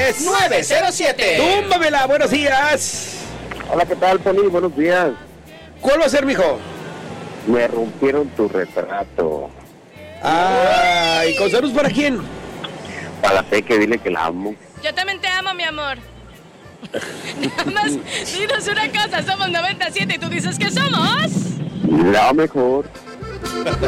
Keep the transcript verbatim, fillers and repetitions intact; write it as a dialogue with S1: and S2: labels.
S1: tres nueve cero siete.
S2: Túmbamela, buenos días.
S3: Hola, ¿qué tal, Poli? Buenos días.
S2: ¿Cuál va a ser, mijo?
S3: Me rompieron tu retrato.
S2: Ay, ¿con saludos para quién?
S3: Para la Peque, dile que la amo.
S4: Yo también te amo, mi amor. Nada más, dinos una cosa, somos noventa y siete y tú dices que somos...
S3: La mejor.